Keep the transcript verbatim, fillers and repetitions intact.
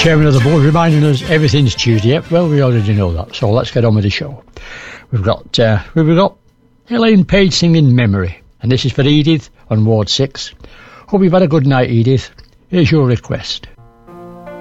chairman of the board reminding us everything's Tuesday. Yep, well, we already know that, so let's get on with the show. We've got, uh, we've got Elaine Page singing Memory, and this is for Edith on Ward six. Hope you've had a good night, Edith. Here's your request.